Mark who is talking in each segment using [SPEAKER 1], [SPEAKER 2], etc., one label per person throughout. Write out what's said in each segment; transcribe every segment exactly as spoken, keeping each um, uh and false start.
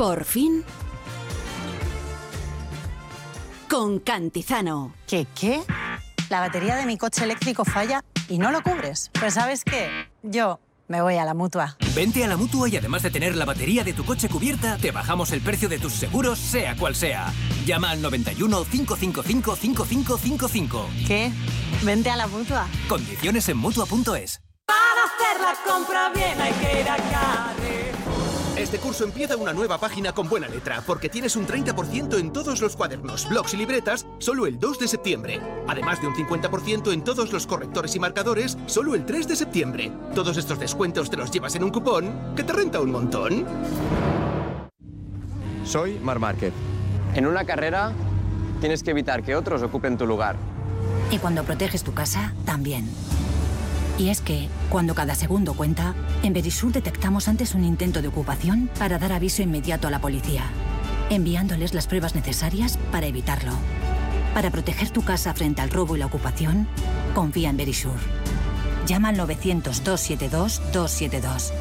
[SPEAKER 1] Por fin, con Cantizano.
[SPEAKER 2] ¿Qué, qué? La batería de mi coche eléctrico falla y no lo cubres. Pues ¿sabes qué? Yo me voy a la Mutua.
[SPEAKER 3] Vente a la Mutua y además de tener la batería de tu coche cubierta, te bajamos el precio de tus seguros, sea cual sea. Llama al noventa y uno, cinco cinco cinco, cinco cinco cinco cinco.
[SPEAKER 2] ¿Qué? Vente a la Mutua.
[SPEAKER 3] Condiciones en Mutua punto es.
[SPEAKER 4] Para hacer la compra bien hay que ir a Carrefour.
[SPEAKER 5] Este curso empieza una nueva página con buena letra, porque tienes un treinta por ciento en todos los cuadernos, blocs y libretas, solo el dos de septiembre. Además de un cincuenta por ciento en todos los correctores y marcadores, solo el tres de septiembre. Todos estos descuentos te los llevas en un cupón que te renta un montón.
[SPEAKER 6] Soy Marc Márquez. En una carrera tienes que evitar que otros ocupen tu lugar.
[SPEAKER 7] Y cuando proteges tu casa, también. Y es que, cuando cada segundo cuenta, en Verisur detectamos antes un intento de ocupación para dar aviso inmediato a la policía, enviándoles las pruebas necesarias para evitarlo. Para proteger tu casa frente al robo y la ocupación, confía en Verisur. Llama al novecientos, dos siete dos, dos siete dos.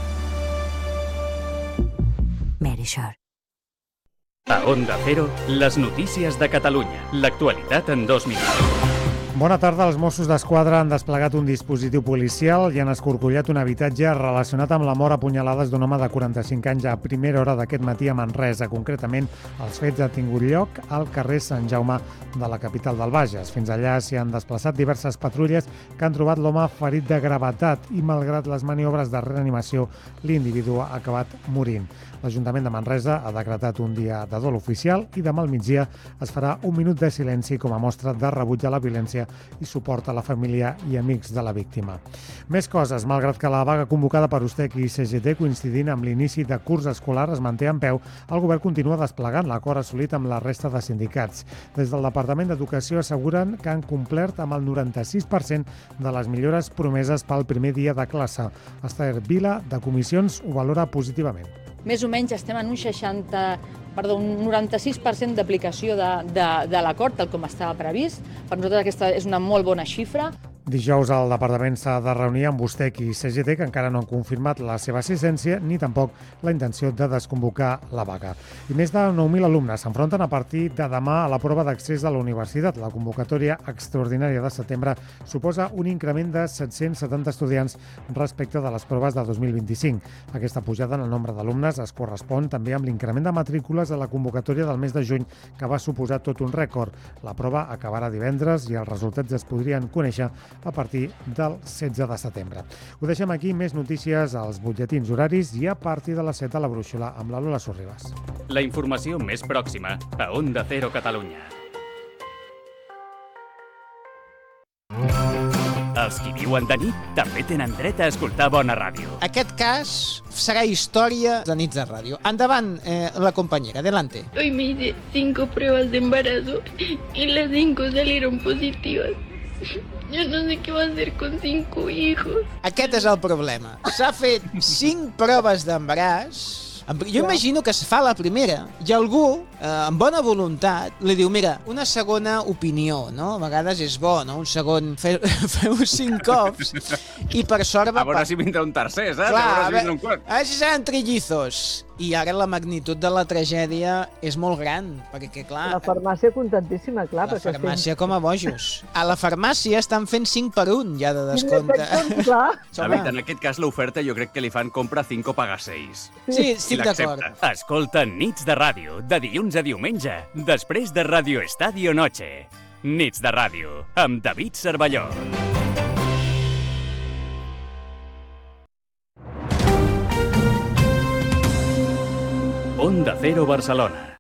[SPEAKER 7] Verisur.
[SPEAKER 8] A Onda Cero, les notícies de Catalunya. L'actualitat en dos minuts.
[SPEAKER 9] Bona tarda. Els Mossos d'Esquadra han desplegat un dispositiu policial i han escorcollat un habitatge relacionat amb la mort a punyalades d'un home de quaranta-cinc anys a primera hora d'aquest matí a Manresa. Concretament, els fets han tingut lloc al carrer Sant Jaume de la capital del Bages. Fins allà s'hi han desplaçat diverses patrulles que han trobat l'home ferit de gravetat i, malgrat les maniobres de reanimació, l'individu ha acabat morint. L'Ajuntament de Manresa ha decretat un dia de dol oficial i demà al migdia es farà un minut de silenci com a mostra de rebuig a la violència i suport a la família i amics de la víctima. Més coses. Malgrat que la vaga convocada per Ustec i C G T coincidint amb l'inici de curs escolar es manté en peu, el govern continua desplegant l'acord assolit amb la resta de sindicats. Des del Departament d'Educació asseguren que han complert amb el noranta-sis per cent de les millores promeses pel primer dia de classe. Esther Vila, de Comissions, ho valora positivament.
[SPEAKER 10] Més o menys estem en un seixanta, perdó, un noranta-sis per cent d'aplicació de, de, de l'acord, tal com estava previst. Per nosaltres aquesta és una molt bona xifra.
[SPEAKER 9] Dijous el departament s'ha de reunir amb Ustec i C G T, que encara no han confirmat la seva assistència ni tampoc la intenció de desconvocar la vaga. I més de nou mil alumnes s'enfronten a partir de demà a la prova d'accés a la universitat. La convocatòria extraordinària de setembre suposa un increment de set-cents setanta estudiants respecte de les proves de dos mil vint-i-cinc. Aquesta pujada en el nombre d'alumnes es correspon també amb l'increment de matrícules a la convocatòria del mes de juny, que va suposar tot un rècord. La prova acabarà divendres i els resultats es podrien conèixer a partir del setze de setembre. Ho deixem aquí, més notícies als butlletins horaris i a partir de les set a la brúixola amb la Lola Sorribas.
[SPEAKER 8] La informació més pròxima a Onda Cero Catalunya. Els qui viuen de nit també tenen dret a escoltar bona ràdio.
[SPEAKER 11] Aquest cas serà història de nits de ràdio. Endavant, eh, la compañera, adelante.
[SPEAKER 12] Hoy me hice cinco pruebas de embarazo y las cinco salieron positivas. Yo no sé qué va a hacer con cinco hijos.
[SPEAKER 11] Aquest és el problema. S'ha fet cinc proves d'embaràs. Jo imagino que es fa la primera i algú, eh, amb bona voluntat, li diu, mira, una segona opinió, no? A vegades és bo, no? Un segon, feu cinc cops i per sort va...
[SPEAKER 13] A veure si vindrà un tercer, saps?
[SPEAKER 11] Clar,
[SPEAKER 13] a veure si vindrà un quart.
[SPEAKER 11] A veure si seran trillizos. I ara la magnitud de la tragèdia és molt gran, perquè, clar...
[SPEAKER 14] La farmàcia contentíssima, clar.
[SPEAKER 11] La farmàcia com a bojos. A la farmàcia estan fent cinc per un, ja de descompte.
[SPEAKER 13] David, en aquest cas l'oferta jo crec que li fan compra cinc o paga seis.
[SPEAKER 11] Sí, estic d'acord.
[SPEAKER 8] Escolta Nits de Ràdio, de dilluns a diumenge, després de Radio Estadio Noche. Nits de Ràdio, amb David Cervelló. Onda Cero Barcelona.